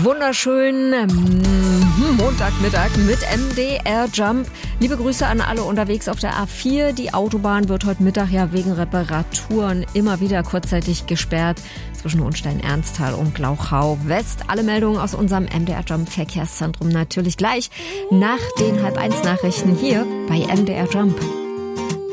wunderschönen Montagmittag mit MDR Jump. Liebe Grüße an alle unterwegs auf der A4. Die Autobahn wird heute Mittag ja wegen Reparaturen immer wieder kurzzeitig gesperrt. Zwischen Hohenstein-Ernsthal und Glauchau West. Alle Meldungen aus unserem MDR Jump Verkehrszentrum natürlich gleich nach den 12:30 Nachrichten hier bei MDR Jump.